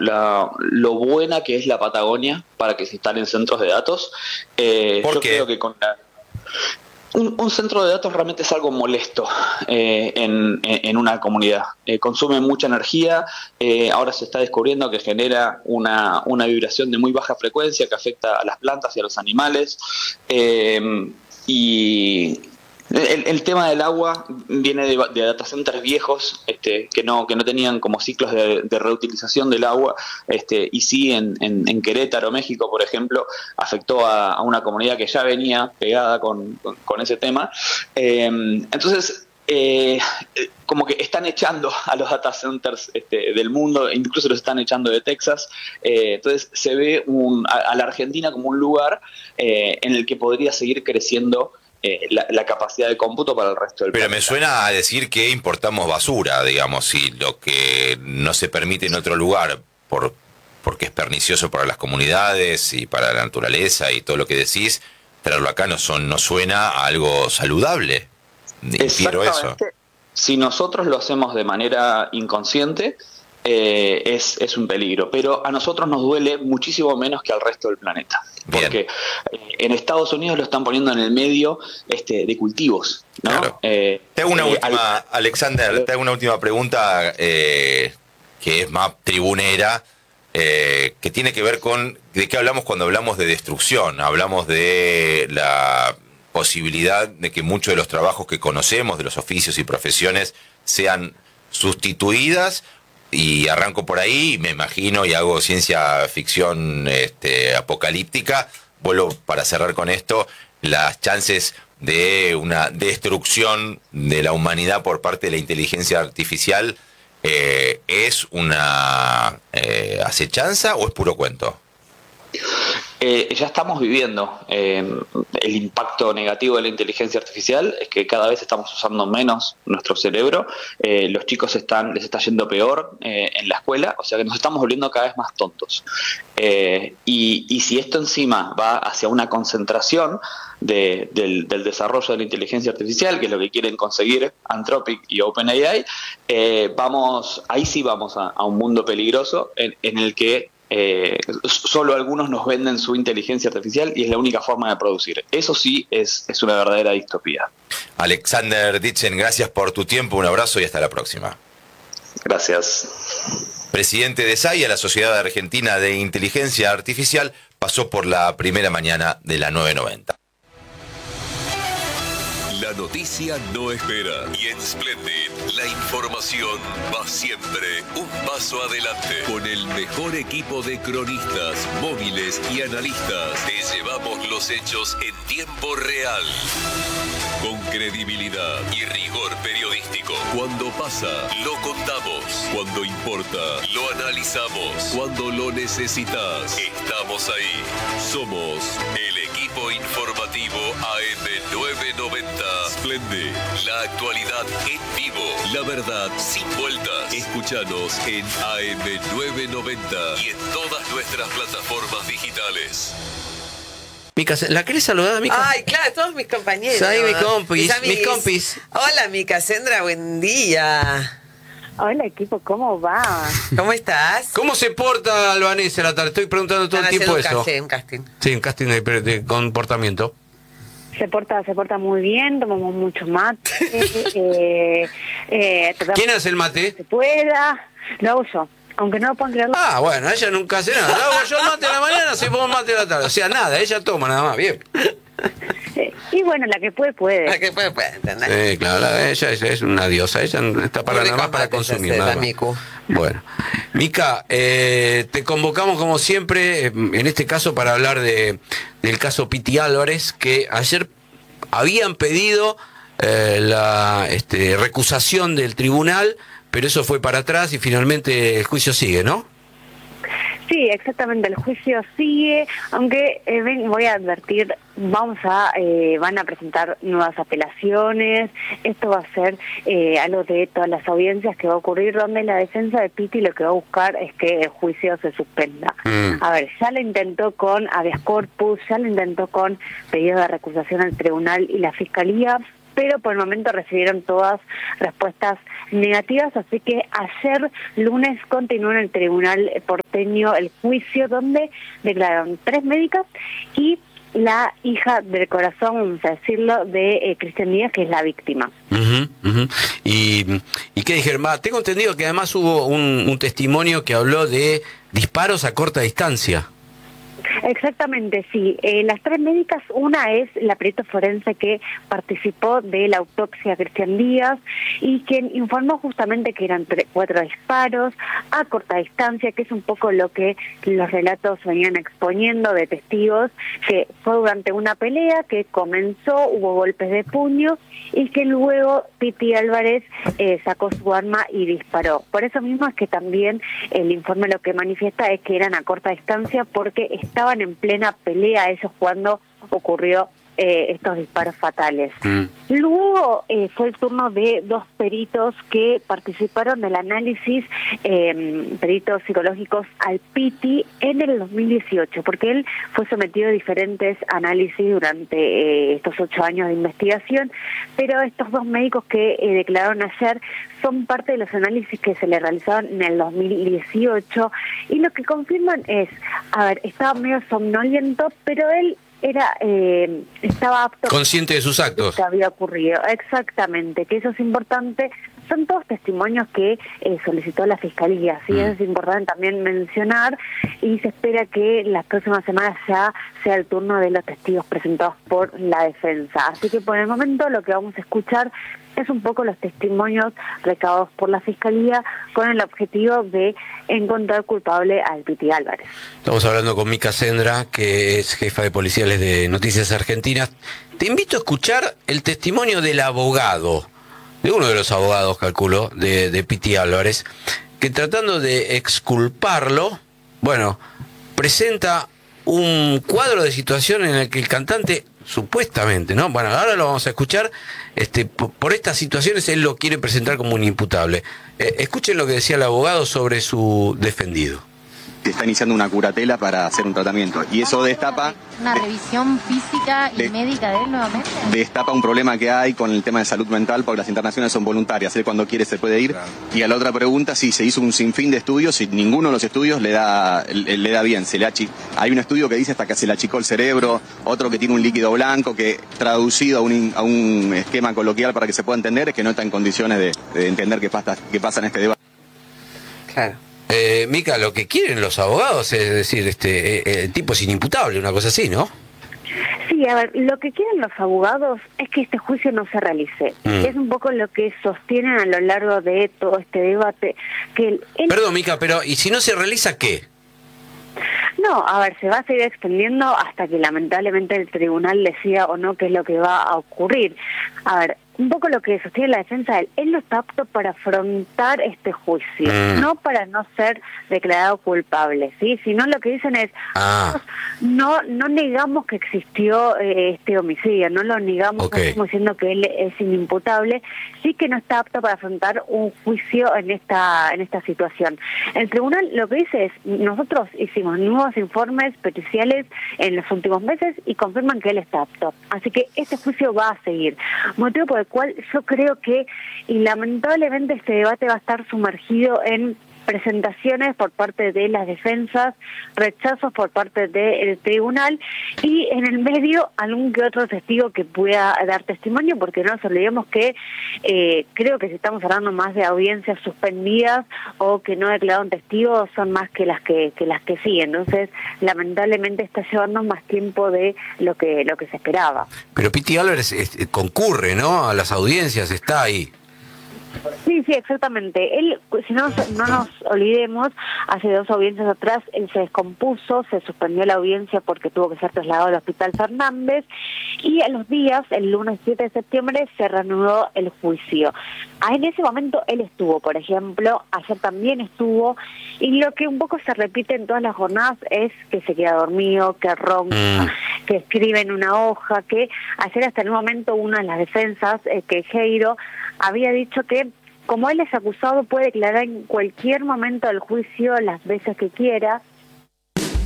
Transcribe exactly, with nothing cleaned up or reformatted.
la, lo buena que es la Patagonia para que se instalen centros de datos. Eh, ¿Por yo qué? creo que con la... Un, un centro de datos realmente es algo molesto eh, en, en una comunidad. Eh, consume mucha energía, eh, ahora se está descubriendo que genera una, una vibración de muy baja frecuencia que afecta a las plantas y a los animales. Eh, y el, el tema del agua viene de, de data centers viejos este, que, no, que no tenían como ciclos de, de reutilización del agua, este, y sí en, en, en Querétaro, México, por ejemplo, afectó a, a una comunidad que ya venía pegada con, con, con ese tema. Eh, entonces, eh, como que están echando a los data centers este, del mundo, incluso los están echando de Texas. Eh, entonces se ve un, a, a la Argentina como un lugar eh, en el que podría seguir creciendo Eh, la, la capacidad de cómputo para el resto del Pero planeta. me suena a decir que importamos basura, digamos, y lo que no se permite en otro lugar por porque es pernicioso para las comunidades y para la naturaleza y todo lo que decís, traerlo acá no son no suena a algo saludable. Infiero eso. Si nosotros lo hacemos de manera inconsciente, eh, es, es un peligro, pero a nosotros nos duele muchísimo menos que al resto del planeta. Bien. Porque eh, en Estados Unidos lo están poniendo en el medio este, de cultivos, ¿no? Claro. Eh, te hago una eh, última, al... Alexander, te hago una última pregunta eh, que es más tribunera, eh, que tiene que ver con de qué hablamos cuando hablamos de destrucción. Hablamos de la posibilidad de que muchos de los trabajos que conocemos, de los oficios y profesiones, sean sustituidas. Y arranco por ahí, me imagino, y hago ciencia ficción este, apocalíptica. Vuelvo para cerrar con esto, las chances de una destrucción de la humanidad por parte de la inteligencia artificial, eh, ¿es una eh, acechanza o es puro cuento? Eh, ya estamos viviendo eh, el impacto negativo de la inteligencia artificial, es que cada vez estamos usando menos nuestro cerebro, eh, los chicos están, les está yendo peor eh, en la escuela, o sea que nos estamos volviendo cada vez más tontos. Eh, y, y si esto encima va hacia una concentración de, del, del desarrollo de la inteligencia artificial, que es lo que quieren conseguir Anthropic y OpenAI, eh, vamos, ahí sí vamos a, a un mundo peligroso en, en el que Eh, solo algunos nos venden su inteligencia artificial y es la única forma de producir. Eso sí es, es una verdadera distopía. Alexander Ditzen, gracias por tu tiempo, un abrazo y hasta la próxima. Gracias. Presidente de S A I, la Sociedad Argentina de Inteligencia Artificial, pasó por la primera mañana de la nueve noventa. La noticia no espera y en Splendid la información va siempre un paso adelante. Con el mejor equipo de cronistas, móviles y analistas, te llevamos los hechos en tiempo real. Con credibilidad y rigor periodístico. Cuando pasa, lo contamos. Cuando importa, lo analizamos. Cuando lo necesitas, estamos ahí. Somos el equipo informativo A M nueve noventa. Splendid, la actualidad en vivo, la verdad sin vueltas. Escúchanos en A M nueve noventa y en todas nuestras plataformas digitales. Mica, ¿la querés saludar, Mica? Ay, claro, todos mis compañeros. Soy mi compis, mis, mis compis. Hola, Mica Sendra, buen día. Hola, equipo, ¿cómo va? ¿Cómo estás? ¿Cómo se porta Albanese la tarde? Estoy preguntando todo Están el tiempo haciendo eso. un casting, un casting. Sí, un casting de, de comportamiento. Se porta, se porta muy bien, tomamos mucho mate. eh, eh, ¿Quién hace el mate? Se pueda. Lo hago yo, aunque no lo puedan creer. Ah, bueno, ella nunca hace nada. Lo hago yo el mate en la mañana, se pone mate en la tarde. O sea, nada, ella toma nada más, bien. Eh, y bueno, la que puede, puede. La que puede, puede, ¿entendés? Sí, claro, la- ella es, es una diosa, ella no está para Muy nada más rico para mate se consumir. hace, Nada la más. Micu. Bueno, Mica, eh, te convocamos como siempre, en este caso para hablar de del caso Piti Álvarez, que ayer habían pedido eh, la este, recusación del tribunal, pero eso fue para atrás y finalmente el juicio sigue, ¿no? Sí, exactamente, el juicio sigue, aunque eh, ven, voy a advertir, vamos a, eh, van a presentar nuevas apelaciones, esto va a ser eh, algo de todas las audiencias que va a ocurrir, donde la defensa de Piti lo que va a buscar es que el juicio se suspenda. Mm. A ver, ya lo intentó con habeas corpus, ya lo intentó con pedido de recusación al tribunal y la fiscalía. pero por el momento recibieron todas respuestas negativas, así que ayer lunes continuó en el tribunal porteño el juicio donde declararon tres médicas y la hija del corazón, vamos a decirlo, de eh, Cristian Díaz, que es la víctima. Uh-huh, uh-huh. ¿Y, ¿Y qué dijeron? Va, tengo entendido que además hubo un, un testimonio que habló de disparos a corta distancia. Exactamente, sí. Eh, las tres médicas, una es la perito forense que participó de la autopsia de Cristian Díaz y quien informó justamente que eran tres, cuatro disparos a corta distancia, que es un poco lo que los relatos venían exponiendo de testigos, que fue durante una pelea que comenzó, hubo golpes de puño y que luego Piti Álvarez eh, sacó su arma y disparó. Por eso mismo es que también el informe lo que manifiesta es que eran a corta distancia porque estaban en plena pelea, eso es cuando ocurrió eh, estos disparos fatales. Mm. Luego eh, fue el turno de dos peritos que participaron del análisis, eh, peritos psicológicos al Piti en el dos mil dieciocho, porque él fue sometido a diferentes análisis durante eh, estos ocho años de investigación, pero estos dos médicos que eh, declararon ayer son parte de los análisis que se le realizaron en el dos mil dieciocho y lo que confirman es, a ver, estaba medio somnoliento, pero él era eh, estaba apto, consciente de sus actos, que había ocurrido, exactamente, que eso es importante. Son todos testimonios que eh, solicitó la Fiscalía, ¿sí? Mm. Eso es importante también mencionar y se espera que las próximas semanas ya sea el turno de los testigos presentados por la defensa. Así que por el momento lo que vamos a escuchar es un poco los testimonios recabados por la Fiscalía con el objetivo de encontrar culpable al Piti Álvarez. Estamos hablando con Mica Sendra, que es jefa de policiales de Noticias Argentinas. Te invito a escuchar el testimonio del abogado, de uno de los abogados, calculo, de, de Piti Álvarez, que tratando de exculparlo, bueno, presenta un cuadro de situación en el que el cantante, supuestamente, ¿no? Bueno, ahora lo vamos a escuchar, este, por, por estas situaciones él lo quiere presentar como un imputable. Eh, escuchen lo que decía el abogado sobre su defendido. Está iniciando una curatela para hacer un tratamiento y eso destapa una revisión física y de, médica de él nuevamente. Destapa un problema que hay con el tema de salud mental porque las internaciones son voluntarias, él cuando quiere se puede ir. Claro. Y a la otra pregunta, si se hizo un sinfín de estudios y ninguno de los estudios le da le, le da bien, se le achi... hay un estudio que dice hasta que se le achicó el cerebro, otro que tiene un líquido blanco que traducido a un, a un esquema coloquial para que se pueda entender es que no está en condiciones de, de entender qué pasa, qué pasa en este debate. Claro. Eh, Mica, lo que quieren los abogados es decir, este, eh, el tipo es inimputable, una cosa así, ¿no? Sí, a ver, lo que quieren los abogados es que este juicio no se realice. Mm. Es un poco lo que sostienen a lo largo de todo este debate. Que el, el... Perdón, Mica, pero ¿y si no se realiza qué? No, a ver, se va a seguir extendiendo hasta que lamentablemente el tribunal decida o no qué es lo que va a ocurrir. A ver, un poco lo que sostiene la defensa de él, él no está apto para afrontar este juicio, mm. no para no ser declarado culpable, ¿sí? Sino lo que dicen es, ah. no no negamos que existió eh, este homicidio, no lo negamos, okay. No estamos diciendo que él es inimputable, sí que no está apto para afrontar un juicio en esta en esta situación. El tribunal lo que dice es, nosotros hicimos nuevos informes periciales en los últimos meses y confirman que él está apto, así que este juicio va a seguir, motivo por el cual yo creo que, y lamentablemente este debate va a estar sumergido en presentaciones por parte de las defensas, rechazos por parte del tribunal y en el medio algún que otro testigo que pueda dar testimonio, porque no nos olvidemos que eh, creo que si estamos hablando más de audiencias suspendidas o que no declararon testigos son más que las que, que las que siguen, entonces lamentablemente está llevando más tiempo de lo que lo que se esperaba. Pero Piti Álvarez eh, concurre, ¿no?, a las audiencias, está ahí. Sí, sí, exactamente. Él, si no, no nos olvidemos, hace dos audiencias atrás, él se descompuso, se suspendió la audiencia porque tuvo que ser trasladado al Hospital Fernández y a los días, el lunes siete de septiembre, se reanudó el juicio. Ah, en ese momento él estuvo, por ejemplo, ayer también estuvo, y lo que un poco se repite en todas las jornadas es que se queda dormido, que ronca, mm. que escribe en una hoja, que ayer hasta en un momento una de las defensas, eh, que Queiroz, había dicho que como él es acusado puede declarar en cualquier momento del juicio las veces que quiera